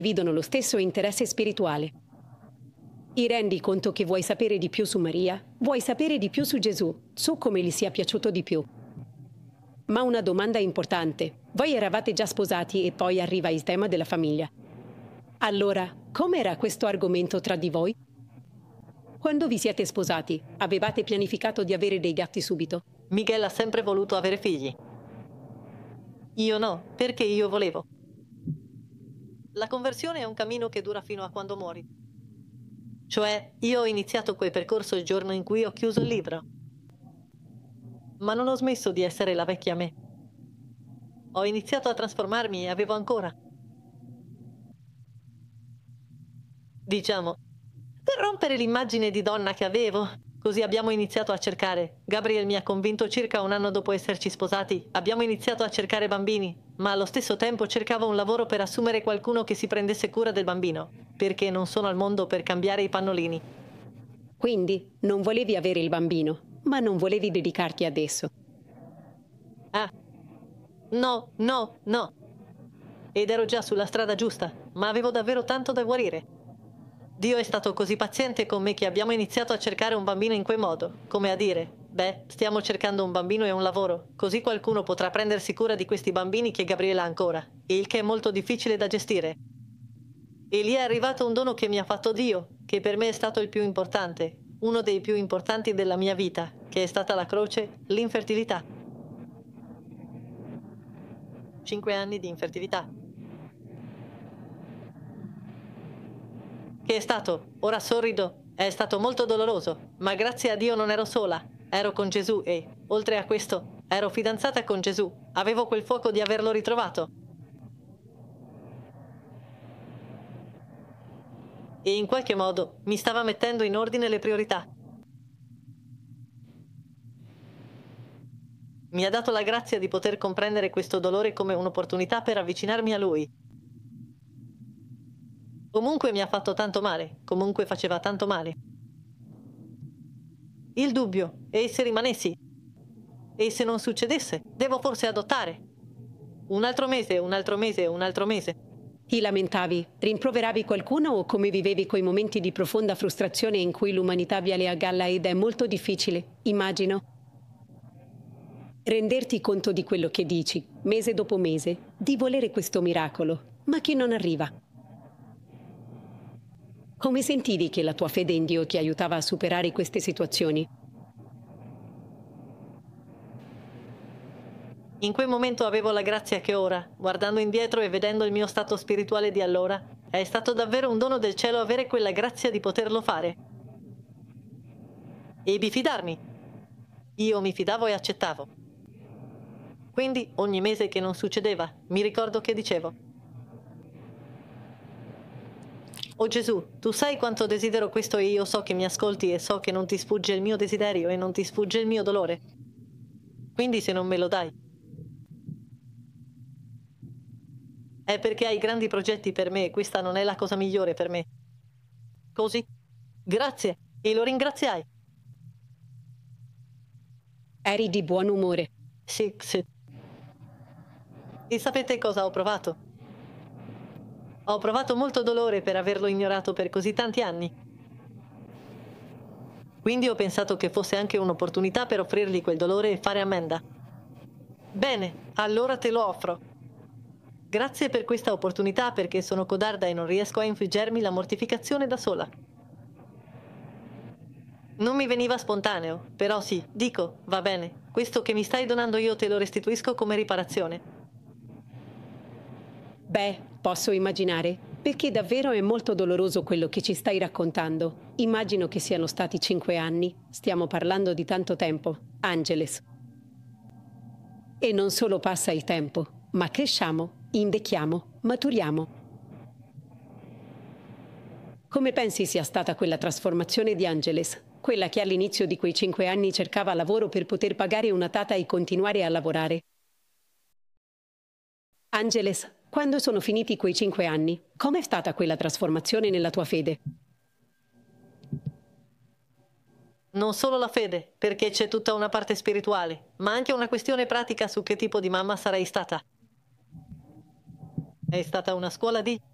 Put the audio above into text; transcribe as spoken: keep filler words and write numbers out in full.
condividono lo stesso interesse spirituale. Ti rendi conto che vuoi sapere di più su Maria? Vuoi sapere di più su Gesù, su come gli sia piaciuto di più? Ma una domanda importante. Voi eravate già sposati e poi arriva il tema della famiglia. Allora, com'era questo argomento tra di voi? Quando vi siete sposati, avevate pianificato di avere dei gatti subito? Miguel ha sempre voluto avere figli. Io no, perché io volevo. La conversione è un cammino che dura fino a quando muori. Cioè, io ho iniziato quel percorso il giorno in cui ho chiuso il libro. Ma non ho smesso di essere la vecchia me. Ho iniziato a trasformarmi e avevo ancora. Diciamo, per rompere l'immagine di donna che avevo, così abbiamo iniziato a cercare. Gabriel mi ha convinto circa un anno dopo esserci sposati. Abbiamo iniziato a cercare bambini, ma allo stesso tempo cercavo un lavoro per assumere qualcuno che si prendesse cura del bambino, perché non sono al mondo per cambiare i pannolini. Quindi non volevi avere il bambino, ma non volevi dedicarti ad esso. Ah, no, no, no. Ed ero già sulla strada giusta, ma avevo davvero tanto da guarire. Dio è stato così paziente con me che abbiamo iniziato a cercare un bambino in quel modo, come a dire, beh, stiamo cercando un bambino e un lavoro, così qualcuno potrà prendersi cura di questi bambini che Gabriela ha ancora, il che è molto difficile da gestire. E lì è arrivato un dono che mi ha fatto Dio, che per me è stato il più importante, uno dei più importanti della mia vita, che è stata la croce, l'infertilità. Cinque anni di infertilità. Che è stato, ora sorrido, è stato molto doloroso, ma grazie a Dio non ero sola, ero con Gesù e, oltre a questo, ero fidanzata con Gesù, avevo quel fuoco di averlo ritrovato. E in qualche modo mi stava mettendo in ordine le priorità. Mi ha dato la grazia di poter comprendere questo dolore come un'opportunità per avvicinarmi a Lui. Comunque mi ha fatto tanto male, comunque faceva tanto male. Il dubbio, e se rimanessi? E se non succedesse? Devo forse adottare? Un altro mese, un altro mese, un altro mese. Ti lamentavi? Rimproveravi qualcuno o come vivevi quei momenti di profonda frustrazione in cui l'umanità viene a galla ed è molto difficile, immagino? Renderti conto di quello che dici, mese dopo mese, di volere questo miracolo, ma che non arriva. Come sentivi che la tua fede in Dio ti aiutava a superare queste situazioni? In quel momento avevo la grazia che ora, guardando indietro e vedendo il mio stato spirituale di allora, è stato davvero un dono del cielo avere quella grazia di poterlo fare. E di fidarmi. Io mi fidavo e accettavo. Quindi, ogni mese che non succedeva, mi ricordo che dicevo: oh Gesù, tu sai quanto desidero questo e io so che mi ascolti e so che non ti sfugge il mio desiderio e non ti sfugge il mio dolore. Quindi se non me lo dai, è perché hai grandi progetti per me e questa non è la cosa migliore per me. Così? Grazie, e lo ringraziai. Eri di buon umore. Sì, sì. E sapete cosa ho provato? Ho provato molto dolore per averlo ignorato per così tanti anni. Quindi ho pensato che fosse anche un'opportunità per offrirgli quel dolore e fare ammenda. Bene, allora te lo offro. Grazie per questa opportunità perché sono codarda e non riesco a infliggermi la mortificazione da sola. Non mi veniva spontaneo, però sì, dico, va bene, questo che mi stai donando io te lo restituisco come riparazione. Beh, posso immaginare, perché davvero è molto doloroso quello che ci stai raccontando. Immagino che siano stati cinque anni, stiamo parlando di tanto tempo, Angeles. E non solo passa il tempo, ma cresciamo, invecchiamo, maturiamo. Come pensi sia stata quella trasformazione di Angeles? Quella che all'inizio di quei cinque anni cercava lavoro per poter pagare una tata e continuare a lavorare. Angeles, quando sono finiti quei cinque anni, com'è stata quella trasformazione nella tua fede? Non solo la fede, perché c'è tutta una parte spirituale, ma anche una questione pratica su che tipo di mamma sarei stata. È stata una scuola di